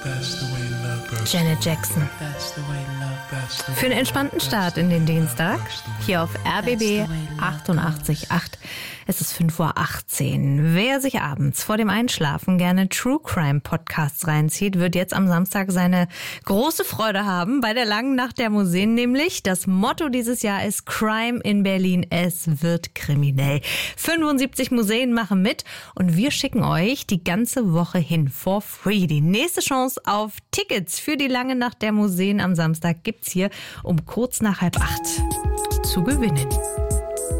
Janet Jackson. Für einen entspannten Start in den Dienstag, hier auf RBB 88.8. Es ist 5:18 Uhr. Wer sich abends vor dem Einschlafen gerne True Crime Podcasts reinzieht, wird jetzt am Samstag seine große Freude haben bei der langen Nacht der Museen, nämlich das Motto dieses Jahr ist Crime in Berlin, es wird kriminell. 75 Museen machen mit und wir schicken euch die ganze Woche hin for free. Die nächste Chance auf Tickets für die lange Nacht der Museen am Samstag gibt's hier um kurz nach 7:30 zu gewinnen.